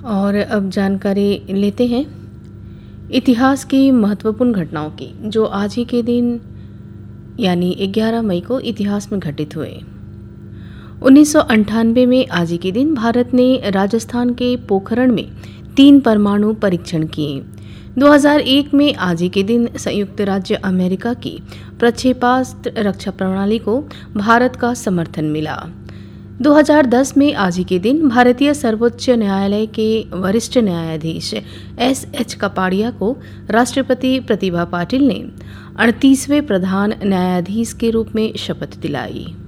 और अब जानकारी लेते हैं इतिहास की महत्वपूर्ण घटनाओं की, जो आज ही के दिन यानी 11 मई को इतिहास में घटित हुए। 1998 में आज ही के दिन भारत ने राजस्थान के पोखरण में 3 परमाणु परीक्षण किए। 2001 में आज ही के दिन संयुक्त राज्य अमेरिका की प्रक्षेपास्त्र रक्षा प्रणाली को भारत का समर्थन मिला। 2010 में आज ही के दिन भारतीय सर्वोच्च न्यायालय के वरिष्ठ न्यायाधीश S.H. कपाड़िया को राष्ट्रपति प्रतिभा पाटिल ने 38वें प्रधान न्यायाधीश के रूप में शपथ दिलाई।